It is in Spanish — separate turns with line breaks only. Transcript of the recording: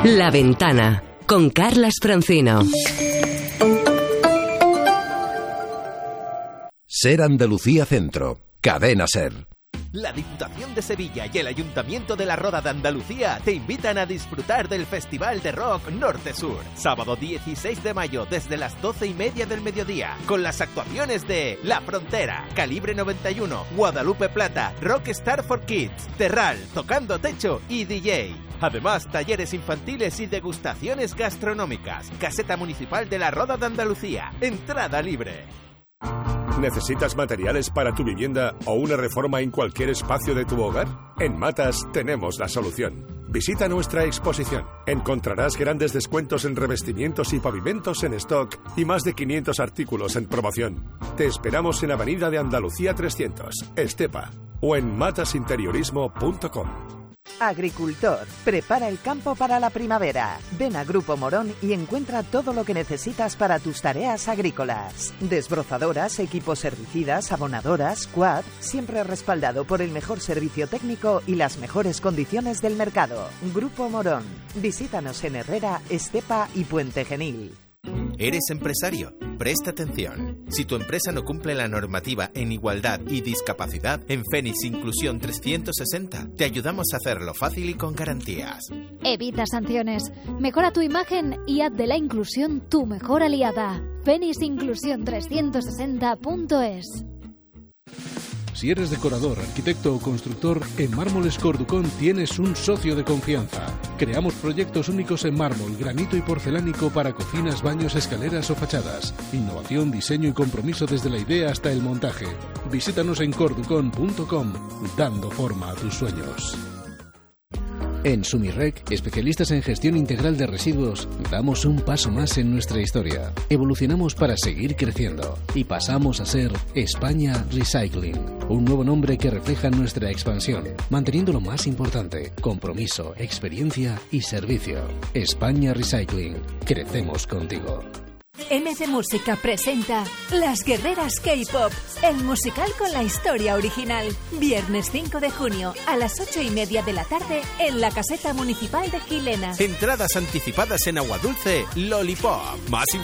La Ventana, con Carlas Francino.
Ser Andalucía Centro, Cadena Ser.
La Diputación de Sevilla y el Ayuntamiento de la Roda de Andalucía te invitan a disfrutar del Festival de Rock Norte-Sur. Sábado 16 de mayo desde las 12:30 del mediodía, con las actuaciones de La Frontera, Calibre 91, Guadalupe Plata, Rockstar for Kids, Terral, Tocando Techo y DJ. Además, talleres infantiles y degustaciones gastronómicas. Caseta Municipal de la Roda de Andalucía. Entrada libre.
¿Necesitas materiales para tu vivienda o una reforma en cualquier espacio de tu hogar? En Matas tenemos la solución. Visita nuestra exposición. Encontrarás grandes descuentos en revestimientos y pavimentos en stock y más de 500 artículos en promoción. Te esperamos en Avenida de Andalucía 300, Estepa, o en matasinteriorismo.com.
Agricultor, prepara el campo para la primavera. Ven a Grupo Morón y encuentra todo lo que necesitas para tus tareas agrícolas. Desbrozadoras, equipos herbicidas, abonadoras, quad, siempre respaldado por el mejor servicio técnico y las mejores condiciones del mercado. Grupo Morón. Visítanos en Herrera, Estepa y Puente Genil.
¿Eres empresario? Presta atención. Si tu empresa no cumple la normativa en igualdad y discapacidad, en Fénix Inclusión 360 te ayudamos a hacerlo fácil y con garantías.
Evita sanciones, mejora tu imagen y haz de la inclusión tu mejor aliada. FénixInclusión360.es.
Si eres decorador, arquitecto o constructor, en Mármoles Corducón tienes un socio de confianza. Creamos proyectos únicos en mármol, granito y porcelánico para cocinas, baños, escaleras o fachadas. Innovación, diseño y compromiso desde la idea hasta el montaje. Visítanos en corducon.com, dando forma a tus sueños. En Sumirrec, especialistas en gestión integral de residuos, damos un paso más en nuestra historia. Evolucionamos para seguir creciendo y pasamos a ser España Recycling, un nuevo nombre que refleja nuestra expansión, manteniendo lo más importante: compromiso, experiencia y servicio. España Recycling, crecemos contigo.
MC Música presenta Las Guerreras K-Pop, el musical con la historia original. Viernes 5 de junio a las 8:30 de la tarde en la Caseta Municipal de Gilena.
Entradas anticipadas en Aguadulce, Lollipop. Más información